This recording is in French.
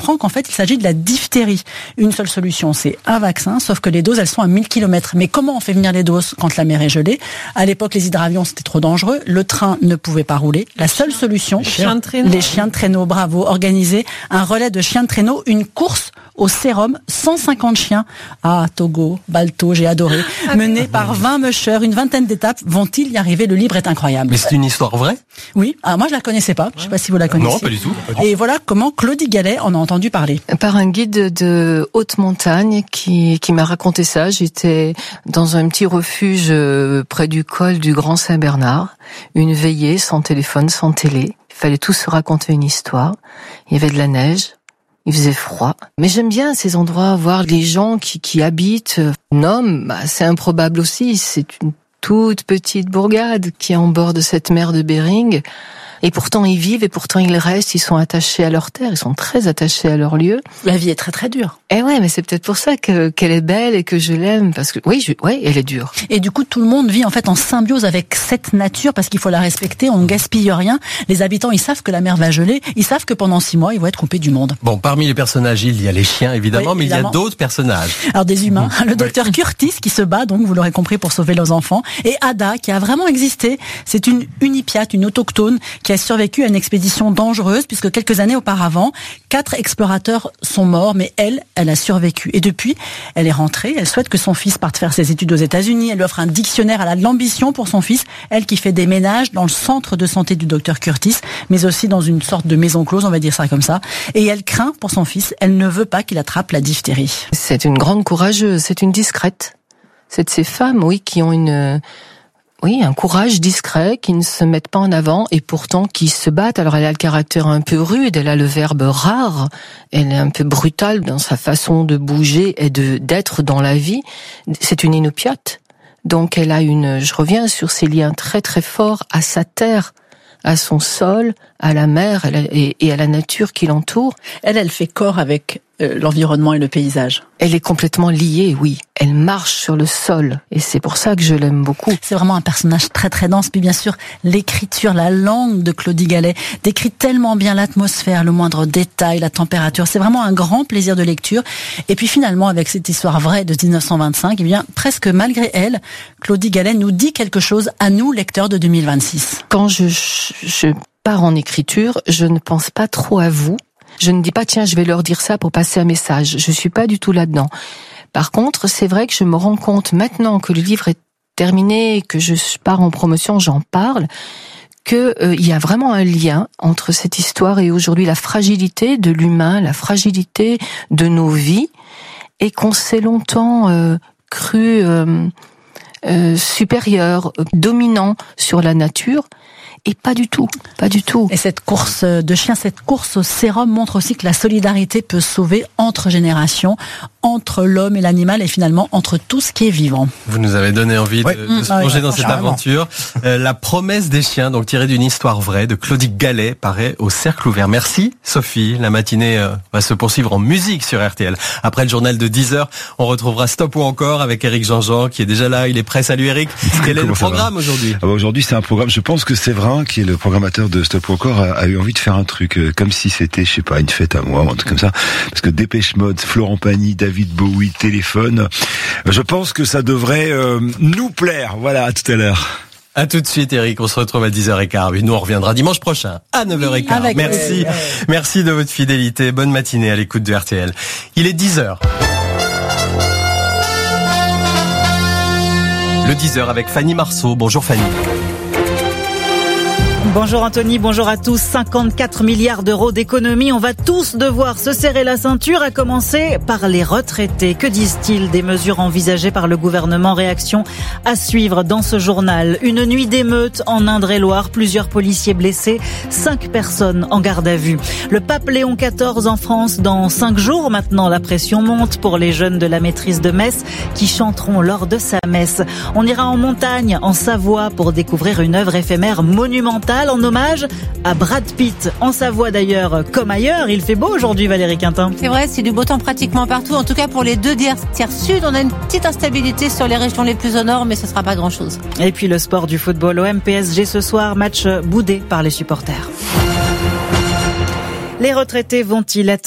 comprend qu'en fait, il s'agit de la diphtérie. Une seule solution, c'est un vaccin, sauf que les doses, elles sont à 1000 km. Mais comment on fait venir les doses quand la mer est gelée? À l'époque, les hydravions, c'était trop dangereux. Le train ne pouvait pas rouler. La seule solution, les chiens de traîneau, bravo, organiser un relais de chiens de traîneau, une course au sérum, 150 chiens. Ah, Togo, Balto, j'ai adoré. Menés par 20 mushers, une vingtaine d'étapes. Vont-ils y arriver? Le livre est incroyable. Mais c'est une histoire vraie? Oui. Alors moi, je la connaissais pas. Je sais pas si vous la connaissez. Non, pas du tout. Et voilà comment Claudie Gallet en a entendu parler. Par un guide de haute montagne qui m'a raconté ça. J'étais dans un petit refuge près du col du Grand Saint-Bernard. Une veillée, sans téléphone, sans télé. Il fallait tous se raconter une histoire. Il y avait de la neige. Il faisait froid. Mais j'aime bien ces endroits, voir les gens qui habitent. Nome, c'est improbable aussi. C'est une toute petite bourgade qui est en bord de cette mer de Bering. Et pourtant ils vivent, et pourtant ils restent, ils sont attachés à leur terre, ils sont très attachés à leur lieu. La vie est très très dure. Et ouais, mais c'est peut-être pour ça qu'elle est belle et que je l'aime, parce que oui, elle est dure. Et du coup, tout le monde vit en fait en symbiose avec cette nature, parce qu'il faut la respecter, on ne gaspille rien. Les habitants, ils savent que la mer va geler, ils savent que pendant 6 mois, ils vont être coupés du monde. Bon, parmi les personnages, il y a les chiens évidemment, oui, mais il y a d'autres personnages. Alors des humains, le docteur Curtis qui se bat, donc vous l'aurez compris, pour sauver leurs enfants, et Ada qui a vraiment existé. C'est une unipiate, une autochtone qui a survécu à une expédition dangereuse, puisque quelques années auparavant, 4 explorateurs sont morts, mais elle a survécu. Et depuis, elle est rentrée, elle souhaite que son fils parte faire ses études aux États-Unis, elle lui offre un dictionnaire, elle a de l'ambition pour son fils, elle qui fait des ménages dans le centre de santé du docteur Curtis, mais aussi dans une sorte de maison close, on va dire ça comme ça, et elle craint pour son fils, elle ne veut pas qu'il attrape la diphtérie. C'est une grande courageuse, c'est une discrète. C'est de ces femmes, oui, qui ont un courage discret, qui ne se mettent pas en avant et pourtant qui se battent. Alors elle a le caractère un peu rude, elle a le verbe rare, elle est un peu brutale dans sa façon de bouger et d'être dans la vie. C'est une inopiote. Donc elle a je reviens sur ces liens très très forts à sa terre, à son sol, à la mer et à la nature qui l'entoure. Elle fait corps avec l'environnement et le paysage. Elle est complètement liée, oui. Elle marche sur le sol et c'est pour ça que je l'aime beaucoup. C'est vraiment un personnage très très dense. Puis bien sûr, l'écriture, la langue de Claudie Gallet décrit tellement bien l'atmosphère, le moindre détail, la température. C'est vraiment un grand plaisir de lecture. Et puis finalement, avec cette histoire vraie de 1925, eh bien, presque malgré elle, Claudie Gallet nous dit quelque chose à nous, lecteurs de 2026. Quand je pars en écriture, je ne pense pas trop à vous. Je ne dis pas, tiens, je vais leur dire ça pour passer un message. Je suis pas du tout là-dedans. Par contre, c'est vrai que je me rends compte, maintenant que le livre est terminé, que je pars en promotion, j'en parle, il y a vraiment un lien entre cette histoire et aujourd'hui la fragilité de l'humain, la fragilité de nos vies, et qu'on s'est longtemps cru supérieur, dominant sur la nature. Et pas du tout, pas du tout. Et cette course de chiens, cette course au sérum montre aussi que la solidarité peut sauver entre générations, entre l'homme et l'animal et finalement entre tout ce qui est vivant. Vous nous avez donné envie de se plonger dans cette aventure. La promesse des chiens, donc tirée d'une histoire vraie de Claudie Gallet, paraît au Cercle Ouvert. Merci Sophie. La matinée va se poursuivre en musique sur RTL. Après le journal de 10h, on retrouvera Stop ou encore avec Éric Jean-Jean qui est déjà là. Il est prêt. Salut Éric. Quel est le programme aujourd'hui ? Aujourd'hui, c'est un programme, je pense que c'est vrai, qui est le programmateur de Stop ou encore, a eu envie de faire un truc comme si c'était, je sais pas, une fête à moi ou un truc comme ça. Parce que Dépêche Mode, Florent Pagny, David Bowie, Téléphone, je pense que ça devrait nous plaire. Voilà, à tout à l'heure. À tout de suite Eric, on se retrouve à 10h15. Nous on reviendra dimanche prochain à 9h15. Merci. Merci de votre fidélité. Bonne matinée à l'écoute de RTL. Il est 10h. Le 10h avec Fanny Marceau. Bonjour Fanny. Bonjour Anthony, bonjour à tous. 54 milliards d'euros d'économies. On va tous devoir se serrer la ceinture, à commencer par les retraités. Que disent-ils des mesures envisagées par le gouvernement ? Réaction à suivre dans ce journal. Une nuit d'émeute en Indre-et-Loire. Plusieurs policiers blessés, 5 personnes en garde à vue. Le pape Léon XIV en France dans 5 jours. Maintenant, la pression monte pour les jeunes de la maîtrise de Metz qui chanteront lors de sa messe. On ira en montagne, en Savoie, pour découvrir une œuvre éphémère monumentale en hommage à Brad Pitt. En Savoie d'ailleurs, comme ailleurs, il fait beau aujourd'hui, Valérie Quintin. C'est vrai, c'est du beau temps pratiquement partout. En tout cas, pour les 2 tiers sud, on a une petite instabilité sur les régions les plus au nord, mais ce sera pas grand-chose. Et puis le sport du football, OM PSG ce soir, match boudé par les supporters. Les retraités vont-ils être sacrés ?